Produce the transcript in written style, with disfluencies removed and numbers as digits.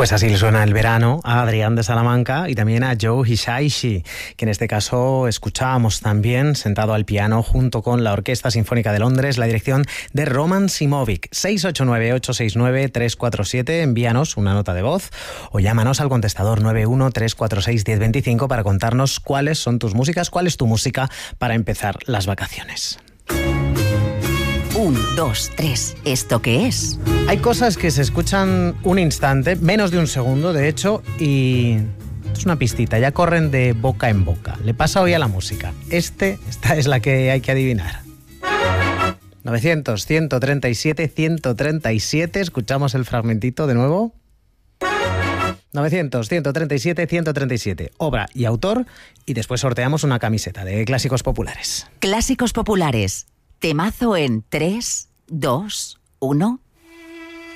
Pues así le suena el verano a Adrián de Salamanca y también a Joe Hisaishi, que en este caso escuchábamos también sentado al piano junto con la Orquesta Sinfónica de Londres, la dirección de Roman Simovic. 689-869-347, envíanos una nota de voz o llámanos al contestador 913461025 para contarnos cuáles son tus músicas, cuál es tu música para empezar las vacaciones. 1, 2, 3. ¿Esto qué es? Hay cosas que se escuchan un instante, menos de un segundo, de hecho, y es una pistita, ya corren de boca en boca. Le pasa hoy a la música. Esta es la que hay que adivinar. 900-137-137, escuchamos el fragmentito de nuevo. 900-137-137, obra y autor, y después sorteamos una camiseta de Clásicos Populares. Clásicos Populares. Temazo en 3, 2, 1...